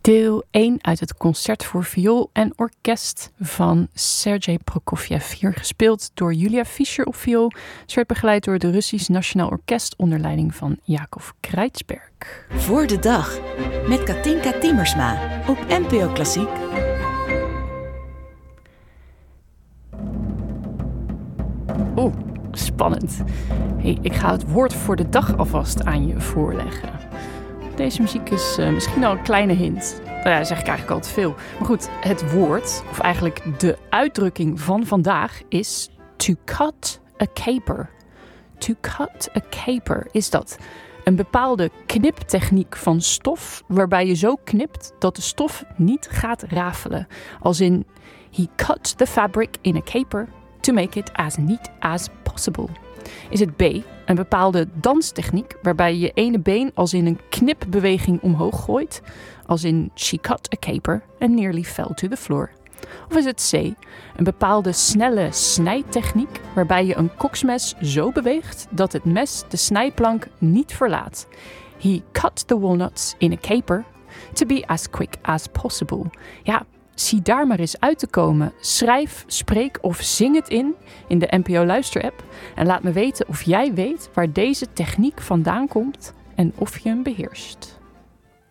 Deel 1 uit het concert voor viool en orkest van Sergei Prokofjev. Hier gespeeld door Julia Fischer op viool. Ze werd begeleid door het Russisch Nationaal Orkest onder leiding van Yakov Kreizberg. Voor de dag met Katinka Timmersma op NPO Klassiek. Oeh, spannend. Hey, ik ga het woord voor de dag alvast aan je voorleggen. Deze muziek is misschien al een kleine hint. Nou ja, dat zeg ik eigenlijk al te veel. Maar goed, het woord, of eigenlijk de uitdrukking van vandaag, is to cut a caper. To cut a caper is dat. Een bepaalde kniptechniek van stof, waarbij je zo knipt dat de stof niet gaat rafelen. Als in, he cut the fabric in a caper to make it as neat as possible. Is het B, een bepaalde danstechniek waarbij je je ene been als in een knipbeweging omhoog gooit, als in she cut a caper and nearly fell to the floor. Of is het C, een bepaalde snelle snijtechniek waarbij je een koksmes zo beweegt dat het mes de snijplank niet verlaat. He cut the walnuts in a caper to be as quick as possible. Ja, zie daar maar eens uit te komen. Schrijf, spreek of zing het in de NPO Luister-app. En laat me weten of jij weet waar deze techniek vandaan komt en of je hem beheerst.